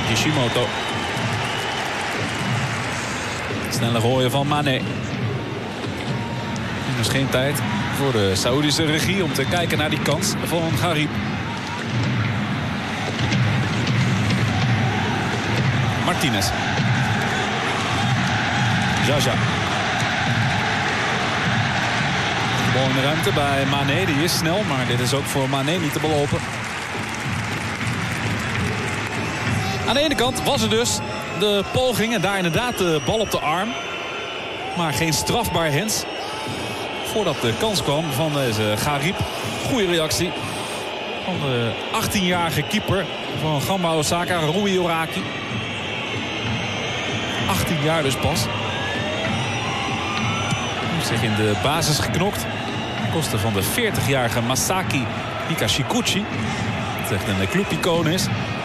Kishimoto. Snelle gooien van Mané. Er is geen tijd voor de Saoedische regie om te kijken naar die kans van Gharib. Martinez. Jaja. Bal in de ruimte bij Mané. Die is snel, maar dit is ook voor Mané niet te belopen. Aan de ene kant was er dus de poging en daar inderdaad de bal op de arm. Maar geen strafbaar hens. Voordat de kans kwam van deze Gharib. Goeie reactie van de 18-jarige keeper van Gamba Osaka, Rui Oraki. 18 jaar dus pas. Zich in de basis geknokt. Ten koste van de 40-jarige Masaki Nikashikuchi. Dat echt een clubicoon is.